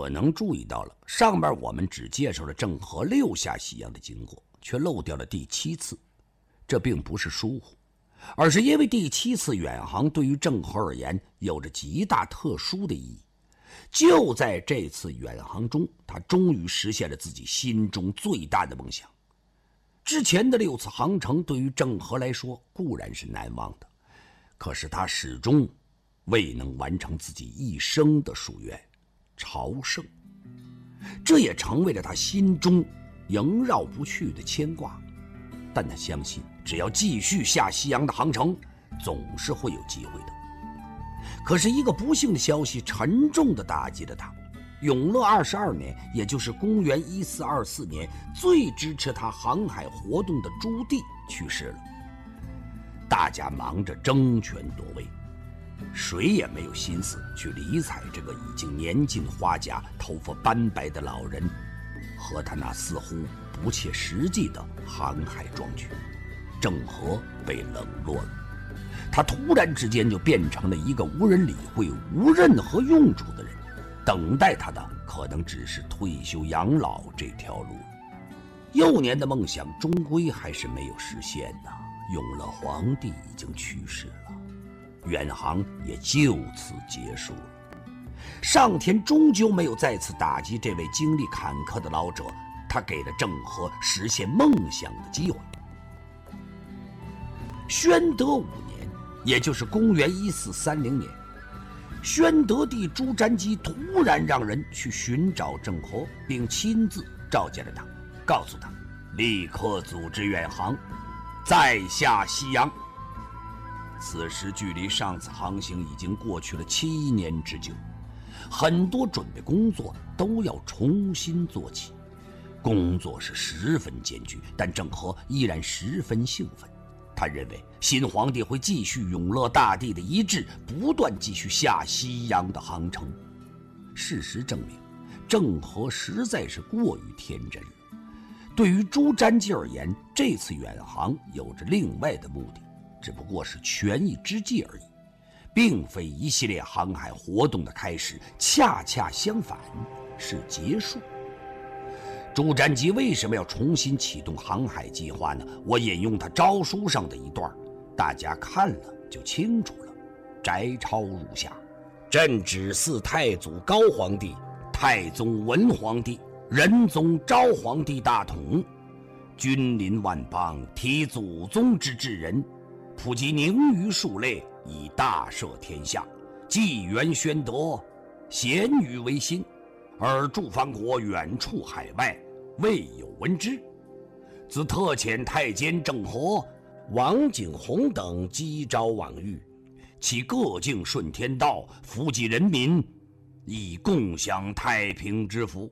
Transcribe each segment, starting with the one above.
可能注意到了，上面我们只介绍了郑和6下西洋的经过，却漏掉了第7次。这并不是疏忽，而是因为第7次远航对于郑和而言有着极大特殊的意义。就在这次远航中，他终于实现了自己心中最大的梦想。之前的6次航程对于郑和来说固然是难忘的，可是他始终未能完成自己一生的夙愿——朝圣。这也成为了他心中萦绕不去的牵挂。但他相信，只要继续下西洋的航程，总是会有机会的。可是一个不幸的消息沉重地打击了他。永乐22年，也就是公元1424年，最支持他航海活动的朱棣去世了。大家忙着争权夺位，谁也没有心思去理睬这个已经年近花甲、头发斑白的老人和他那似乎不切实际的航海壮举。郑和被冷落了，他突然之间就变成了一个无人理会、无任何用处的人，等待他的可能只是退休养老这条路。幼年的梦想终归还是没有实现呐。永乐皇帝已经去世了，远航也就此结束了。上天终究没有再次打击这位经历坎坷的老者，他给了郑和实现梦想的机会。宣德5年，也就是公元1430年，宣德帝朱瞻基突然让人去寻找郑和，并亲自召见了他，告诉他立刻组织远航，再下西洋。此时距离上次航行已经过去了7年之久，很多准备工作都要重新做起，工作是十分艰巨，但郑和依然十分兴奋。他认为新皇帝会继续永乐大帝的遗志，不断继续下西洋的航程。事实证明，郑和实在是过于天真了。对于朱瞻基而言，这次远航有着另外的目的，只不过是权宜之计而已，并非一系列航海活动的开始，恰恰相反，是结束。朱瞻基为什么要重新启动航海计划呢？我引用他诏书上的一段，大家看了就清楚了。摘抄如下：朕指嗣太祖高皇帝、太宗文皇帝、仁宗昭皇帝大统，君临万邦，提祖宗之治人，普及宁于数类，以大赦天下，纪元宣德，咸于维新，而诸藩国远处海外，未有闻之。自特遣太监郑和、王景洪等击招往谕，其各境顺天道，福济人民，以共享太平之福。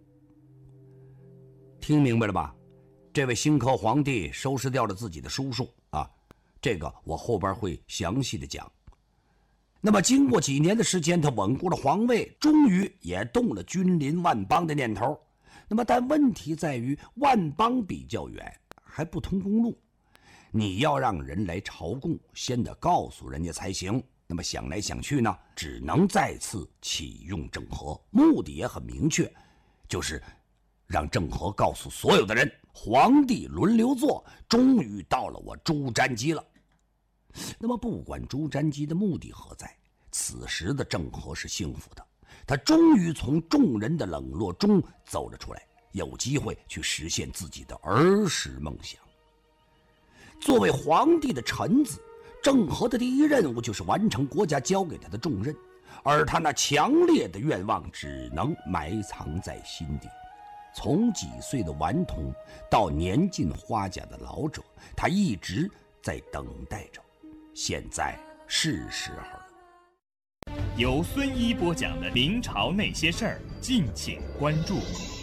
听明白了吧？这位新科皇帝收拾掉了自己的叔叔啊，这个我后边会详细的讲。那么经过几年的时间，他稳固了皇位，终于也动了君临万邦的念头。那么但问题在于，万邦比较远，还不通公路，你要让人来朝贡，先得告诉人家才行。那么想来想去呢，只能再次启用郑和，目的也很明确，就是让郑和告诉所有的人，皇帝轮流做，终于到了我朱瞻基了。那么不管朱瞻基的目的何在，此时的郑和是幸福的，他终于从众人的冷落中走了出来，有机会去实现自己的儿时梦想。作为皇帝的臣子，郑和的第一任务就是完成国家交给他的重任，而他那强烈的愿望只能埋藏在心底。从几岁的顽童到年近花甲的老者，他一直在等待着，现在是时候了。 由孙一播讲的明朝那些事儿，敬请关注。